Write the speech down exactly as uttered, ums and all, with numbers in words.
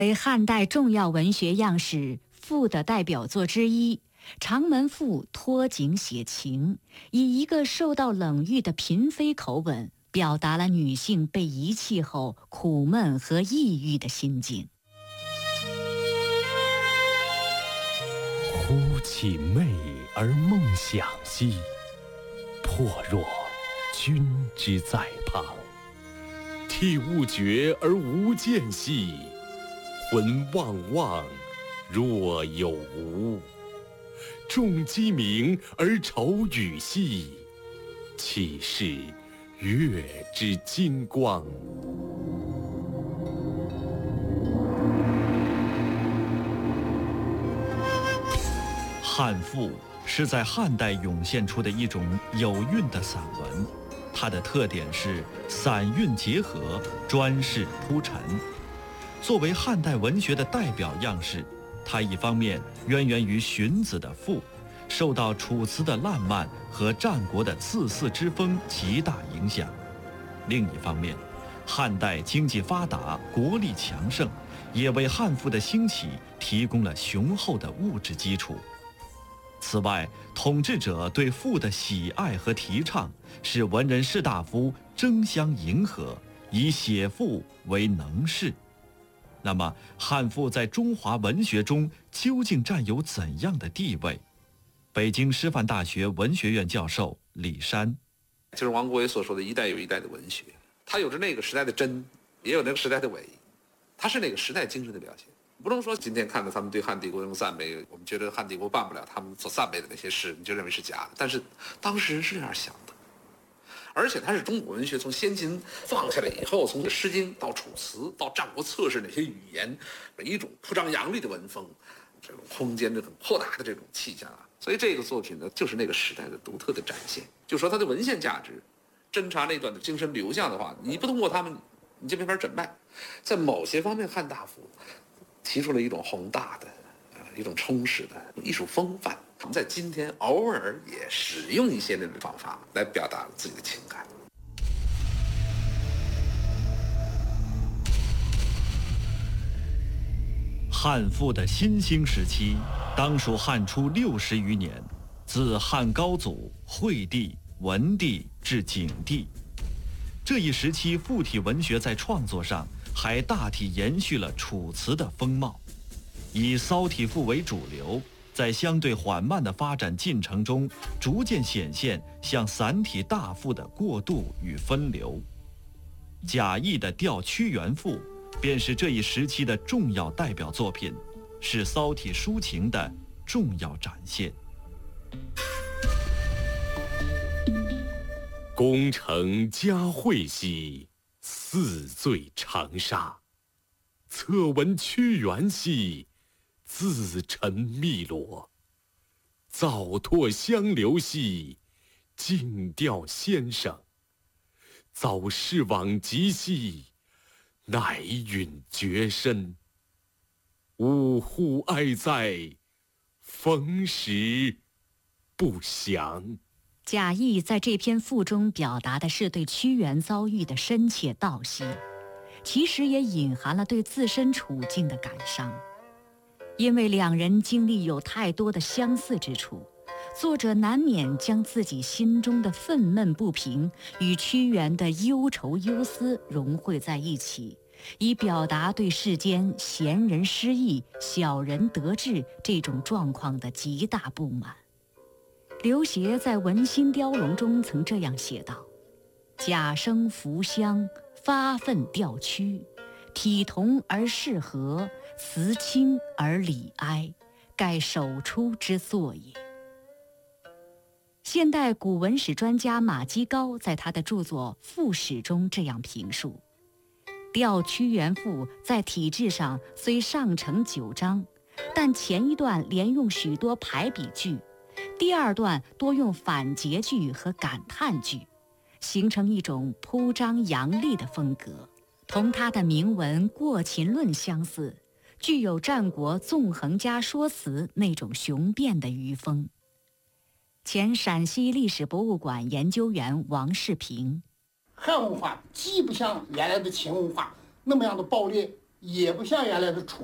为汉代重要文学样式赋的代表作之一，长门赋托景写情，以一个受到冷遇的嫔妃口吻，表达了女性被遗弃后苦闷和抑郁的心境。 忽起媚而梦想兮，魄若君之在旁。涕勿绝而无间兮，魂望望若有无。众鸡鸣而愁雨兮，岂是月之金光。 汉赋是在汉代涌现出的一种有韵的散文，它的特点是散韵结合，专事铺陈。作为汉代文学的代表样式，它一方面渊源于荀子的赋，受到楚辞的烂漫和战国的刺肆之风极大影响；另一方面，汉代经济发达，国力强盛，也为汉赋的兴起提供了雄厚的物质基础。此外，统治者对赋的喜爱和提倡，使文人士大夫争相迎合，以写赋为能事。那么，汉赋在中华文学中究竟占有怎样的地位？北京师范大学文学院教授李山， 就是王国维所说的一代有一代的文学，它有着那个时代的真，也有那个时代的伪，它是那个时代精神的表现。不能说今天看到他们对汉帝国用赞美，我们觉得汉帝国办不了他们所赞美的那些事，你就认为是假的。但是当时人是这样想的，而且它是中国文学从先秦放下来以后，从《诗经》到《楚辞》到《战国策式》那些语言，一种铺张扬丽的文风，这种空间的很豁达的这种气象啊。所以这个作品呢，就是那个时代的独特的展现。就说它的文献价值，侦查那段的精神流向的话，你不通过他们，你就没法诊脉。在某些方面，汉大夫提出了一种宏大的、呃、一种充实的艺术风范。我们在今天偶尔也使用一些那种方法来表达自己的情感。 汉赋的新兴时期，当属汉初六十余年，自汉高祖、惠帝、文帝至景帝。这一时期，赋体文学在创作上还大体延续了楚辞的风貌，以骚体赋为主流，在相对缓慢的发展进程中，逐渐显现向散体大赋的过渡与分流。贾谊的《吊屈原赋》便是这一时期的重要代表作品，是骚体抒情的重要展现。 功成嘉惠兮，四醉长沙。侧闻屈原兮，自沉汨罗。早拓相留兮，静调先生。早逝往极兮，乃允绝身。呜呼哀哉，逢时不详。 贾谊在这篇赋中表达的是对屈原遭遇的深切悼惜，其实也隐含了对自身处境的感伤。因为两人经历有太多的相似之处，作者难免将自己心中的愤懑不平与屈原的忧愁忧思融汇在一起，以表达对世间贤人失意、小人得志这种状况的极大不满。刘勰在《文心雕龙》中曾这样写道：贾生扶香，发愤吊屈，体同而适和，辞清而理哀，盖首出之作也。现代古文史专家马基高在他的著作《赋史》中这样评述：《吊屈原赋》在体制上虽上承九章，但前一段连用许多排比句，第二段多用反诘句和感叹句，形成一种铺张扬丽的风格，同他的铭文《过秦论》相似，具有战国纵横家说辞那种雄辩的余风。前陕西历史博物馆研究员王世平： 汉文化既不像原来的秦文化那么样的暴烈， 也不像原来的楚